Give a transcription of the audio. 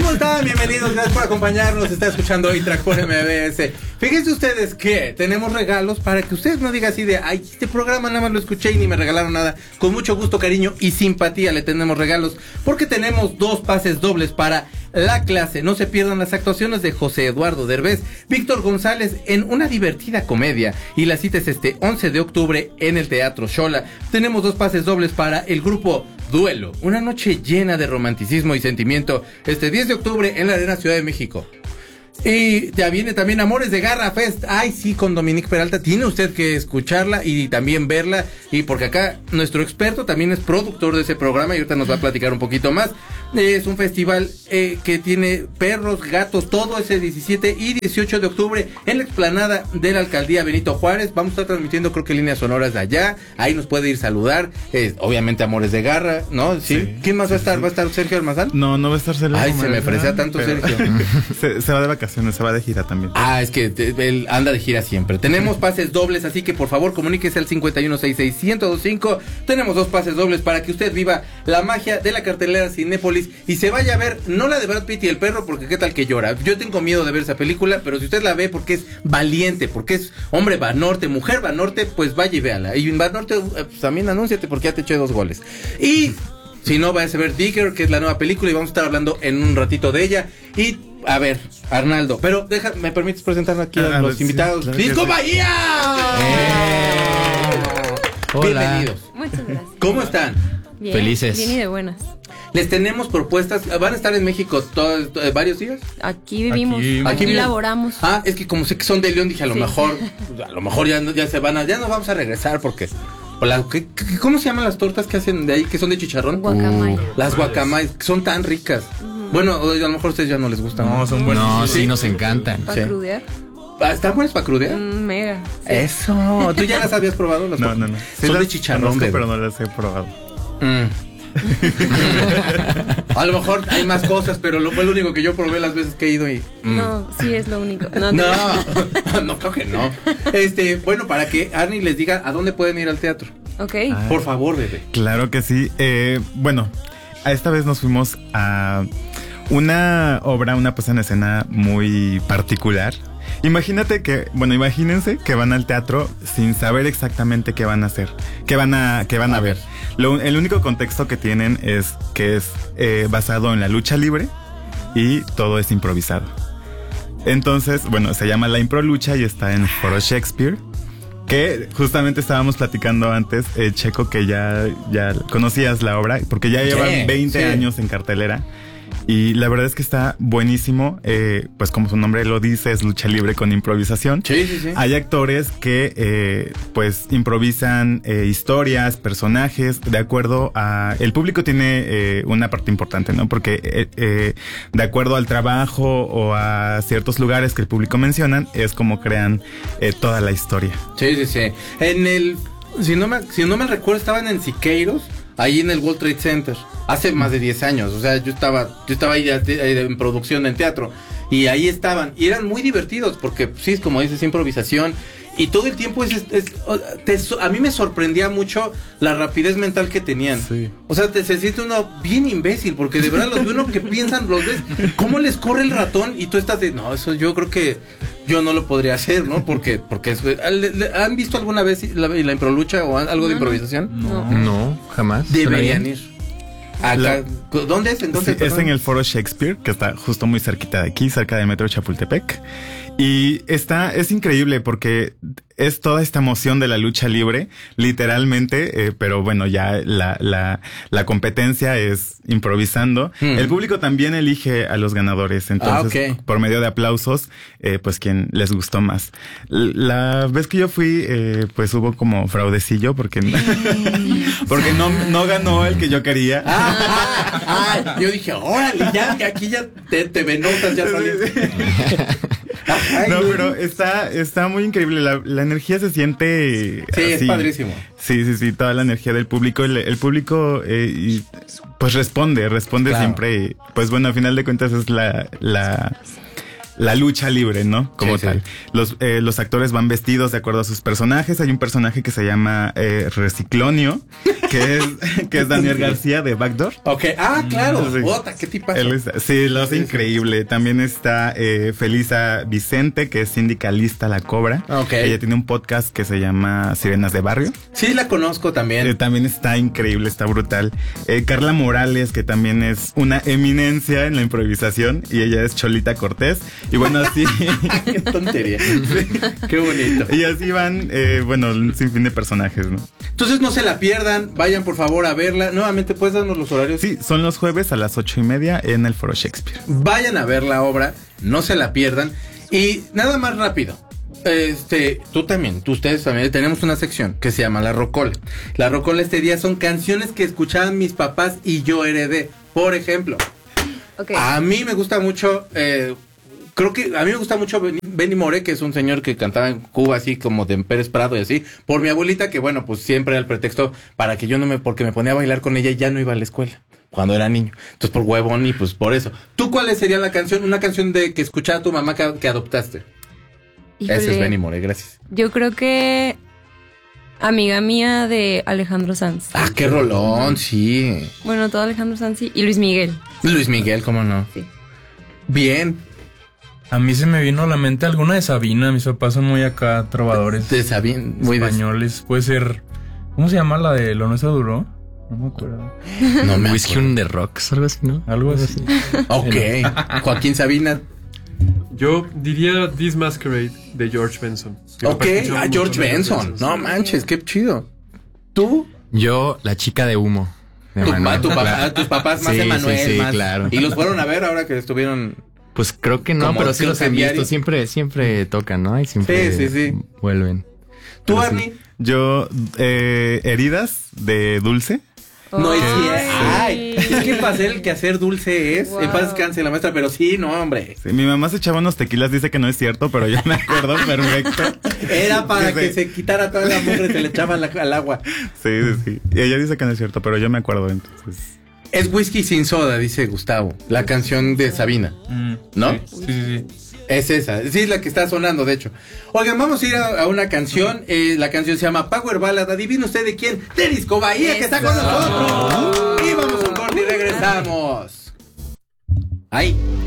¿Cómo están? Bienvenidos, gracias por acompañarnos. Está escuchando iTrack por MBS. Fíjense ustedes que tenemos regalos para que ustedes no digan así de, ay, este programa nada más lo escuché y ni me regalaron nada. Con mucho gusto, cariño y simpatía le tenemos regalos, porque tenemos 2 pases dobles para La Clase. No se pierdan las actuaciones de José Eduardo Derbez, Víctor González en una divertida comedia, y la cita es este 11 de octubre en el Teatro Xola. Tenemos 2 pases dobles para el grupo Duelo, una noche llena de romanticismo y sentimiento, este 10 de octubre en la Arena Ciudad de México. Y ya viene también Amores de Garra Fest. Ay, sí, con Dominique Peralta. Tiene usted que escucharla y también verla. Y porque acá nuestro experto también es productor de ese programa y ahorita nos va a platicar un poquito más. Es un festival que tiene perros, gatos, todo ese 17 y 18 de octubre en la explanada de la Alcaldía Benito Juárez. Vamos a estar transmitiendo, creo que líneas sonoras de allá. Ahí nos puede ir a saludar. Obviamente Amores de Garra, ¿no? ¿Sí? ¿Quién más va a estar? ¿Va a estar Sergio Almazán? No va a estar Sergio. Ay, se me fresea tanto, pero... Sergio. se va de vacaciones, se va de gira también. Ah, es que él anda de gira siempre. Tenemos pases dobles, así que por favor comuníquese al 5166-1025. Tenemos 2 pases dobles para que usted viva la magia de la cartelera Cinépolis y se vaya a ver, no la de Brad Pitt y el perro, porque qué tal que llora. Yo tengo miedo de ver esa película, pero si usted la ve porque es valiente, porque es hombre Banorte, mujer Banorte, pues vaya y véala. Y Banorte, pues también anúnciate porque ya te eché 2 goles. Y si no, vaya a ver Digger, que es la nueva película, y vamos a estar hablando en un ratito de ella. Y a ver, Arnaldo, pero ¿me permites presentar aquí a los invitados? Claro ¡Disco Bahía! Hola. Bienvenidos. Muchas gracias. ¿Cómo están? Bien, Felices. Bien y de buenas. Les tenemos propuestas. ¿Van a estar en México varios días? Aquí vivimos, Aquí laboramos. Ah, es que como sé que son de León, dije a lo Sí. mejor ya se van ya nos vamos a regresar porque ¿cómo se llaman las tortas que hacen de ahí que son de chicharrón? Guacamaya. Las guacamayas, que son tan ricas. Bueno, a lo mejor a ustedes ya no les gustan. No, son buenos. No, sí, nos encantan. ¿Para Sí. crudear? ¿Están buenas para crudear? Mega. Sí. Eso. ¿Tú ya las habías probado? Las No. tortas? Sí Son de las chicharrón, conozco, bebé. pero no las he probado. A lo mejor hay más cosas, pero fue lo único que yo probé las veces que he ido y... No, sí es lo único. No, No, creo que no. Bueno, para que Arnie les diga a dónde pueden ir al teatro. Ok. Por favor, bebé. Claro que sí. Bueno, a esta vez nos fuimos a una obra, una puesta en escena muy particular. Imagínense que van al teatro sin saber exactamente qué van a hacer, qué van a ver. El único contexto que tienen es que es basado en la lucha libre y todo es improvisado. Entonces, bueno, se llama La Impro Lucha y está en Foro Shakespeare. Que justamente estábamos platicando antes, Checo, que ya conocías la obra, porque ya llevan 20 años en cartelera. Y la verdad es que está buenísimo. Pues como su nombre lo dice, es lucha libre con improvisación. Sí. Hay actores que pues improvisan historias, personajes, de acuerdo a... El público tiene una parte importante, ¿no? Porque de acuerdo al trabajo o a ciertos lugares que el público mencionan, es como crean toda la historia. Sí. Si no me recuerdo, estaban en Siqueiros, ahí en el World Trade Center, hace más de 10 años. O sea, yo estaba ahí en producción en teatro, y ahí estaban, y eran muy divertidos, porque sí, es como dices, improvisación, y todo el tiempo a mí me sorprendía mucho la rapidez mental que tenían. Sí. O sea, se siente uno bien imbécil, porque de verdad los ve uno que piensan, los ves, cómo les corre el ratón, y tú estás de, no, eso yo creo que yo no lo podría hacer, ¿no? Porque ¿han visto alguna vez la improlucha o algo de improvisación? No, jamás. Deberían ir. Acá, ¿dónde es? Entonces, Sí, es en el Foro Shakespeare, que está justo muy cerquita de aquí, cerca del metro Chapultepec. Y es increíble porque es toda esta emoción de la lucha libre, literalmente, pero bueno, ya la competencia es improvisando. El público también elige a los ganadores, entonces por medio de aplausos, pues quien les gustó más. La vez que yo fui, pues hubo como fraudecillo porque no ganó el que yo quería. Yo dije, órale, ya aquí ya te venotas, ya saliste. No, pero está muy increíble. La energía se siente. Sí, así. es padrísimo. Sí, toda la energía del público. El público, pues responde Claro. siempre. Pues bueno, a final de cuentas es la la lucha libre, ¿no? Como Sí, tal. Los actores van vestidos de acuerdo a sus personajes. Hay un personaje que se llama Reciclonio, que es Daniel García de Backdoor. Ok, claro, Sí. bota, qué tipazo. Sí, lo hace increíble. También está Felisa Vicente, que es sindicalista La Cobra. Ok. Ella tiene un podcast que se llama Sirenas de Barrio. Sí, la conozco también. También está increíble, está brutal. Carla Morales, que también es una eminencia en la improvisación, y ella es Cholita Cortés. Y bueno, así... Qué tontería. Qué bonito. Y así van, un sinfín de personajes, ¿no? Entonces no se la pierdan, vayan por favor a verla. Nuevamente, ¿puedes darnos los horarios? Sí, son los jueves a las 8:30 en el Foro Shakespeare. Vayan a ver la obra, no se la pierdan. Y nada más rápido. Ustedes también tenemos una sección que se llama La Rocola. La Rocola este día son canciones que escuchaban mis papás y yo heredé. Por ejemplo, Ok. a mí me gusta mucho, creo que a mí me gusta mucho Benny Moré, que es un señor que cantaba en Cuba así como de Pérez Prado y así, por mi abuelita, que bueno, pues siempre era el pretexto para que yo porque me ponía a bailar con ella y ya no iba a la escuela cuando era niño. Entonces por huevón y pues por eso. ¿Tú cuál sería la canción, una canción de que escuchaba tu mamá que adoptaste? Híjole, Ese es Benny Moré, gracias. yo creo que Amiga Mía de Alejandro Sanz. Ah, qué rolón, sí. Bueno, todo Alejandro Sanz y Luis Miguel. Luis Miguel, ¿cómo no? Sí. Bien. A mí se me vino a la mente alguna de Sabina. Mis papás son muy acá trovadores De Sabín, muy españoles. Puede ser... ¿Cómo se llama la de Lo Nuestro Duró? No me acuerdo. No me Whiskey acuerdo. on the Rocks, algo así, ¿no? Algo así. Ok. Joaquín Sabina. Yo diría This Masquerade de George Benson. Ok, George Benson. No manches, qué chido. ¿Tú? Yo, La Chica de Humo. de Manuel. Tus papás más Sí, Emanuel, sí, sí, más. claro. Y los fueron a ver ahora que estuvieron. Pues creo que no, Como pero sí los han incendiario. visto. Siempre tocan, ¿no? Y siempre Sí. vuelven. ¿Tú, Pero sí. Arnie? Yo, Heridas de Dulce. No es Ay. cierto. Ay, es que para hacer el quehacer dulce es. Wow. En paz descanse la maestra, pero sí, no, hombre. Sí, mi mamá se echaba unos tequilas, dice que no es cierto, pero yo me acuerdo perfecto. Era para Sí, que sí. se quitara toda la mugre, se le echaba al agua. Sí. Y ella dice que no es cierto, pero yo me acuerdo, entonces. Es whisky sin soda, dice Gustavo. La canción de Sabina. ¿No? Sí. Es esa, sí, es la que está sonando, de hecho. Oigan, vamos a ir a una canción. La canción se llama Power Ballad. ¿Adivina usted de quién? De Disco Bahía, que está con nosotros. Y vamos a un corte y regresamos. ¡Ay!